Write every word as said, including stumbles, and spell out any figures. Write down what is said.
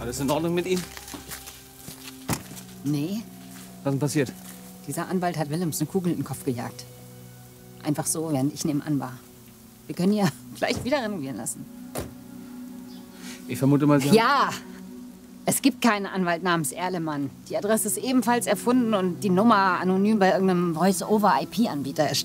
Alles in Ordnung mit Ihnen? Nee, Was ist denn passiert? dieser Anwalt hat Willems eine Kugel in den Kopf gejagt. Einfach so, während ich nebenan war. Wir können ja gleich wieder renovieren lassen. Ich vermute mal, Sie haben... Ja! Es gibt keinen Anwalt namens Erlemann. Die Adresse ist ebenfalls erfunden und die Nummer anonym bei irgendeinem Voice-over-I P-Anbieter erstellt.